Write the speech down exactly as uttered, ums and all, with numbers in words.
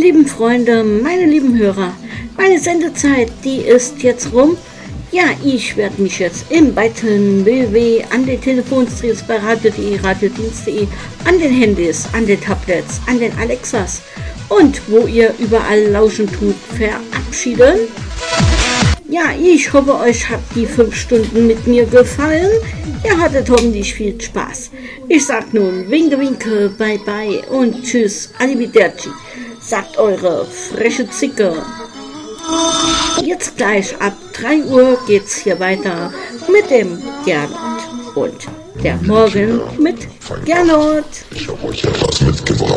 lieben Freunde, meine lieben Hörer, meine Sendezeit, die ist jetzt rum. Ja, ich werde mich jetzt im weiten W W W an den Telefonstreams bei radio punkt de, radiodienst punkt de, an den Handys, an den Tablets, an den Alexas und wo ihr überall lauschen tut, verabschieden. Ja, ich hoffe, euch hat die fünf Stunden mit mir gefallen. Ihr hattet hoffentlich viel Spaß. Ich sag nun winke winke, bye bye und tschüss, arrivederci, sagt eure freche Zicke. Jetzt gleich ab drei Uhr geht's hier weiter mit dem Gernot und der Morgen mit Gernot. Ich hab euch etwas mitgebracht.